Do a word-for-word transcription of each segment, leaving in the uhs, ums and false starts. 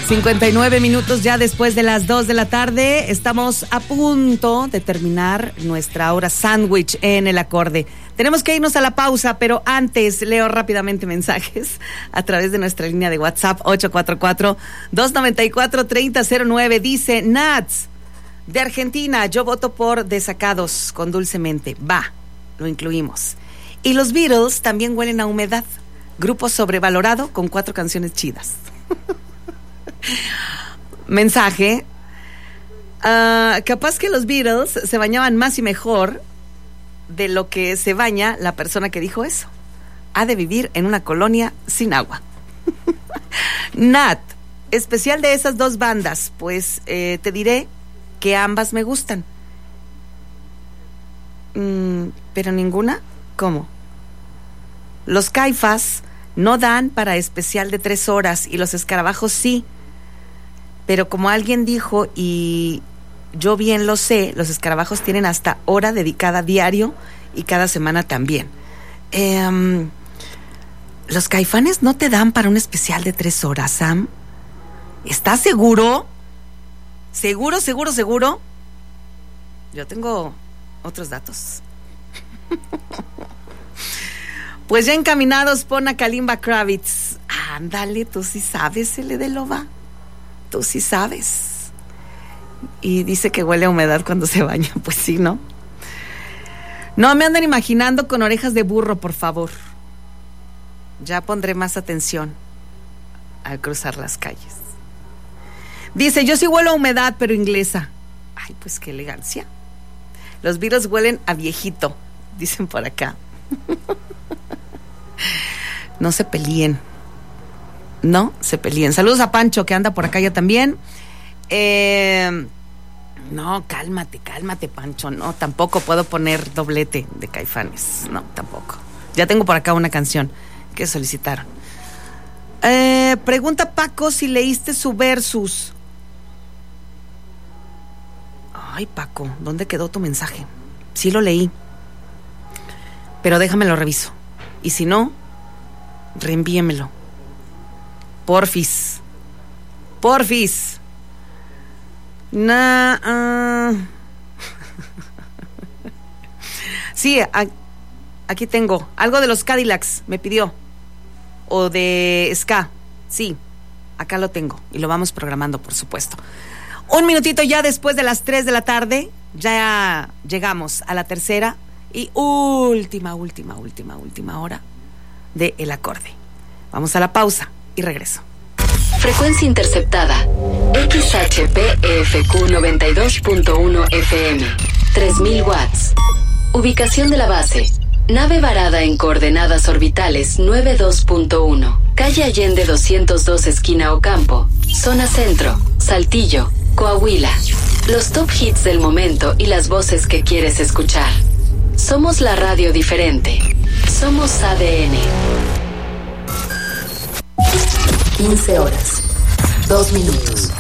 cincuenta y nueve minutos ya después de las dos de la tarde. Estamos a punto de terminar nuestra hora sándwich en el acorde. Tenemos que irnos a la pausa, pero antes leo rápidamente mensajes a través de nuestra línea de WhatsApp ocho cuatro cuatro, dos nueve cuatro, tres cero cero nueve. Dice Nats, de Argentina, yo voto por Desacados con Dulcemente. Va, lo incluimos. Y los Beatles también huelen a humedad. Grupo sobrevalorado con cuatro canciones chidas. Mensaje. Uh, capaz que los Beatles se bañaban más y mejor de lo que se baña la persona que dijo eso. Ha de vivir en una colonia sin agua. Nat, especial de esas dos bandas, pues eh, te diré que ambas me gustan. Mm, ¿Pero ninguna? ¿Cómo? Los Caifás no dan para especial de tres horas y los Escarabajos sí. Pero como alguien dijo, y yo bien lo sé, los Escarabajos tienen hasta hora dedicada diario y cada semana también. Eh, ¿Los Caifanes no te dan para un especial de tres horas, Sam? ¿Estás seguro? ¿Seguro, seguro, seguro? Yo tengo otros datos. Pues ya encaminados, pon a Kalimba Kravitz. Ándale, tú sí sabes, L de Loba. Tú sí sabes. Y dice que huele a humedad cuando se baña. Pues sí, ¿no? No me anden imaginando con orejas de burro, por favor. Ya pondré más atención al cruzar las calles. Dice, yo sí huelo a humedad, pero inglesa. Ay, pues qué elegancia. Los Beatles huelen a viejito, dicen por acá. No se peleen. No se peleen. Saludos a Pancho, que anda por acá ya también. Eh, no, cálmate, cálmate, Pancho. No, tampoco puedo poner doblete de Caifanes. No, tampoco. Ya tengo por acá una canción que solicitaron. Eh, pregunta Paco si leíste su versus. Ay, Paco, ¿dónde quedó tu mensaje? Sí lo leí, pero déjame lo reviso. Y si no, reenvíemelo. Porfis. Porfis. Nah, uh... Sí, a, aquí tengo. Algo de los Cadillacs me pidió. O de ska. Sí, acá lo tengo. Y lo vamos programando, por supuesto. Un minutito ya después de las tres de la tarde. Ya llegamos a la tercera y última, última, última, última hora de El Acorde. Vamos a la pausa y regreso. Frecuencia interceptada X H P F Q noventa y dos punto uno F M, tres mil watts. Ubicación de la base: nave varada en coordenadas orbitales noventa y dos punto uno, calle Allende doscientos dos, esquina Ocampo, zona centro, Saltillo, Coahuila. Los top hits del momento y las voces que quieres escuchar. Somos la radio diferente. Somos A D N. quince horas, dos minutos.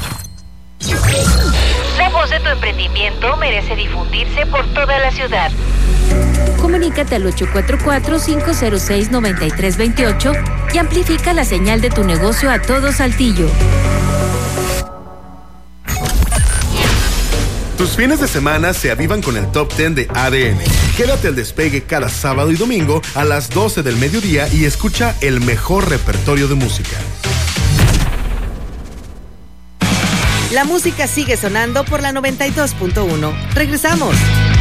La voz de tu emprendimiento merece difundirse por toda la ciudad. Comunícate al ocho cuatro cuatro, cinco cero seis, nueve tres dos ocho y amplifica la señal de tu negocio a todo Saltillo. Tus fines de semana se avivan con el Top diez de A D N. Quédate al despegue cada sábado y domingo a las doce del mediodía y escucha el mejor repertorio de música. La música sigue sonando por la noventa y dos punto uno. Regresamos.